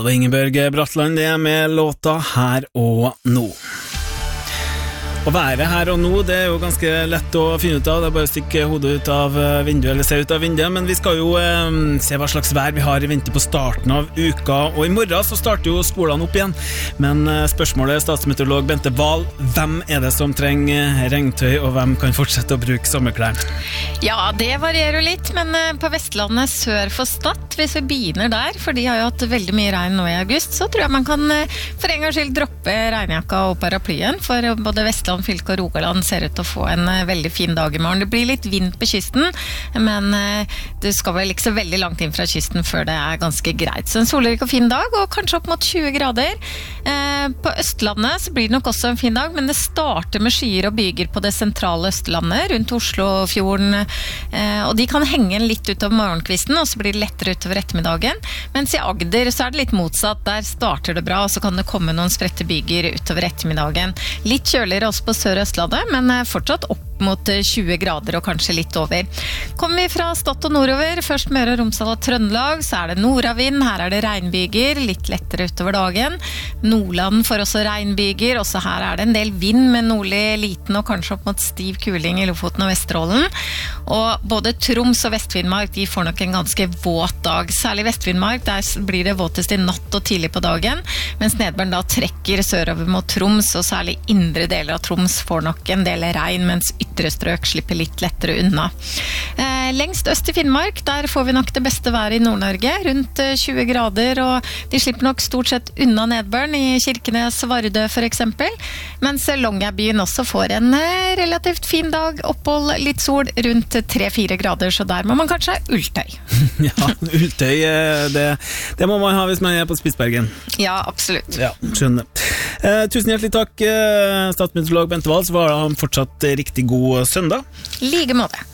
Det var Ingebjørg Bratland det med låta Her og Nå. Å være her og nå, det jo ganske lett å finne ut av. Det bare å stikke hodet ut av vinduet eller se ut av vinduet. Men vi skal jo se hva slags vær vi har i vente på starten av uka. Og i morgen så starter jo skolene opp igjen. Men spørsmålet, statsmeteorolog Bente Wahl, hvem det som trenger regntøy, og hvem kan fortsette å bruke sommerklær? Ja, det varierer jo litt, men på Vestlandet sør for Stad, hvis vi begynner der, for de har jo hatt veldig mye regn nå i august, så tror jeg man kan for en gangs skyld droppe regnjakka og paraplyen, for både Vestland, fylke og Rogaland ser ut til å få en veldig fin dag i morgen. Det blir litt vind på kysten, men det skal vel ikke så veldig langt inn fra kysten før det ganske greit. Så en solrik og fin dag, og kanskje opp mot 20 grader. På Østlandet så blir det nok også en fin dag, men det starter med skyer og byger på det sentrale Østlandet, rundt Oslofjorden, og de kan henge litt utover morgenkvisten, og så blir det lettere utover ettermiddagen. Mens i Agder så det litt motsatt, der starter det bra, og så kan det komme noen spredte byger utover ettermiddagen. Litt kjøligere også på Sør-Østlandet, men fortsatt opp mot 20 grader og kanskje litt over. Kommer vi fra Stad og nordover, først Møre og Romsdal og Trøndelag, så det nordavind, her det regnbyger, litt lettere utover dagen. Nordland får også regnbyger, også her det en del vind med nordlig liten og kanskje opp mot stiv kuling i Lofoten og Vesterålen. Og både Troms og Vestfinnmark, de får nok en ganske våt dag. Særlig Vestfinnmark, der blir det våtest i natt og tidlig på dagen, mens nedbøren da trekker sørover mot Troms, og særlig indre deler av Troms får nok en del regn, mens ytre strøk slipper litt lettere unna. Lengst øst i Finnmark, der får vi nok det beste været i Nord-Norge, rundt 20 grader, og de slipper nok stort sett unna nedbøren i Kirkenes, Vardø for eksempel, mens Longyearbyen også får en relativt fin dag, opphold, litt sol, rundt 3-4 grader, så der må man kanskje ha ulltøy. Ja, ulltøy, det må man ha hvis man på Spitsbergen. Ja, absolutt. Ja, skjønner. Tusen hjertelig takk, statsmeteorolog Bente Wahl, så var det fortsatt riktig god søndag. Like måte.